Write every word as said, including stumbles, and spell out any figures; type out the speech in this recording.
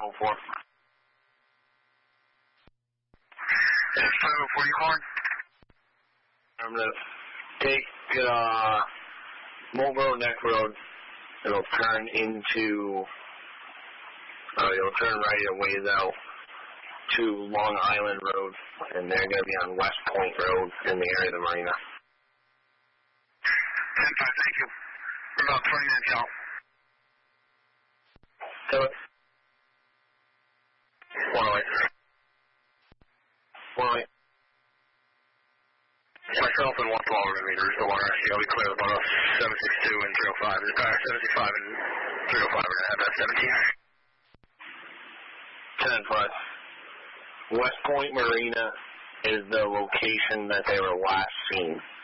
oh four. five oh four, you calling? I'm going to take uh, Mulboro Neck Road. It'll turn into, uh, it'll turn right a ways out to Long Island Road, and they're going to be on West Point Road in the area of the marina. ten five, thank you. We're about twenty minutes out. So, one oh eight. one oh eight. Myself and one twelve meters, the one R C O, we clear the bottom seven six two and three oh five. There's power seven six five and three oh five, we're going to have that seventeen. ten five. West Point Marina is the location that they were last seen.